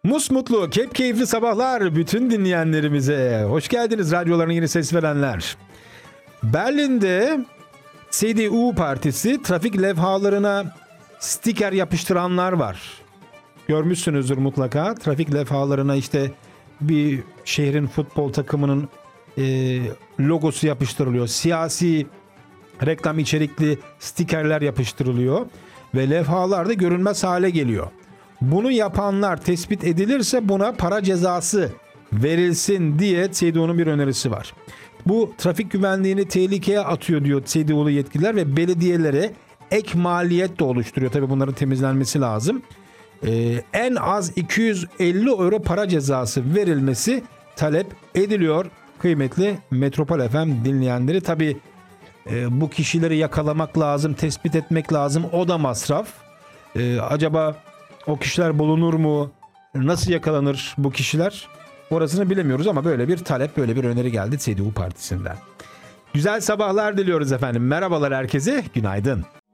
Musmutlu, keyifli sabahlar bütün dinleyenlerimize. Hoş geldiniz radyolarına yeni ses verenler. Berlin'de CDU partisi trafik levhalarına stiker yapıştıranlar var. Görmüşsünüzdür mutlaka. Trafik levhalarına işte bir şehrin futbol takımının logosu yapıştırılıyor. Siyasi reklam içerikli stikerler yapıştırılıyor ve levhalar da görünmez hale geliyor. Bunu yapanlar tespit edilirse buna para cezası verilsin diye CDU'nun bir önerisi var. Bu trafik güvenliğini tehlikeye atıyor diyor CDU'lu yetkililer ve belediyelere ek maliyet de oluşturuyor. Tabii bunların temizlenmesi lazım. En az 250 euro para cezası verilmesi talep ediliyor. Kıymetli Metropol FM dinleyenleri, tabii bu kişileri yakalamak lazım, tespit etmek lazım. O da masraf. Acaba o kişiler bulunur mu? Nasıl yakalanır bu kişiler? Orasını bilemiyoruz ama böyle bir talep, böyle bir öneri geldi CDU partisinden. Güzel sabahlar diliyoruz efendim. Merhabalar herkese, günaydın.